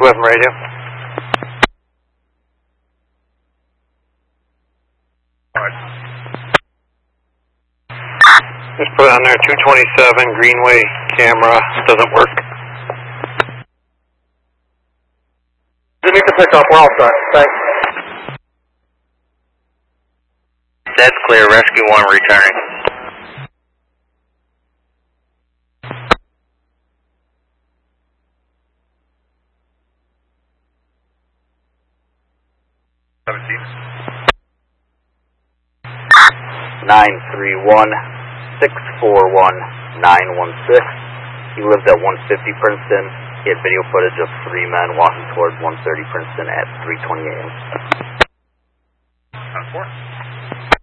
211 radio. Just put it on there, 227, Greenway, camera, doesn't work. You need to pick up, we're all set, thanks. That's clear, Rescue 1 returning. Nine 641-916. He lived at 150 Princeton. He had video footage of 3 men walking towards 130 Princeton at 3:20 a.m. 4.